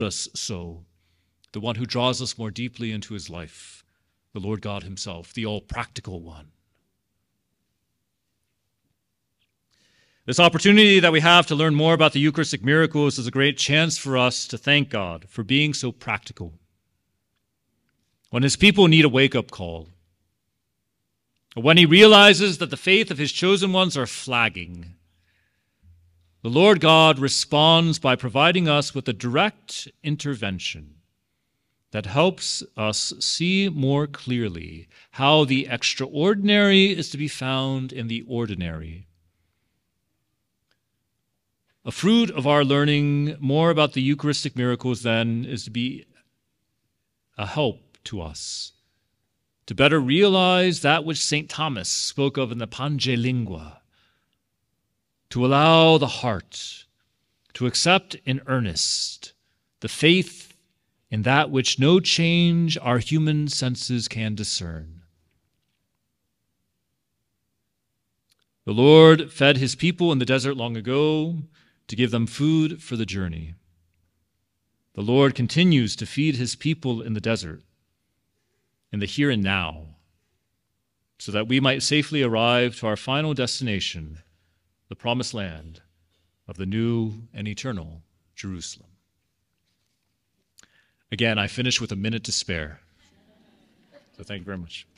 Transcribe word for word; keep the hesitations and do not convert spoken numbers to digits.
us so, the one who draws us more deeply into his life, the Lord God himself, the all-practical one. This opportunity that we have to learn more about the Eucharistic miracles is a great chance for us to thank God for being so practical. When his people need a wake-up call, when he realizes that the faith of his chosen ones are flagging, the Lord God responds by providing us with a direct intervention that helps us see more clearly how the extraordinary is to be found in the ordinary. A fruit of our learning more about the Eucharistic miracles, then, is to be a help to us to better realize that which Saint Thomas spoke of in the Pange Lingua, to allow the heart to accept in earnest the faith in that which no change our human senses can discern. The Lord fed his people in the desert long ago to give them food for the journey. The Lord continues to feed his people in the desert, in the here and now, so that we might safely arrive to our final destination, the promised land of the new and eternal Jerusalem. Again, I finish with a minute to spare. So thank you very much.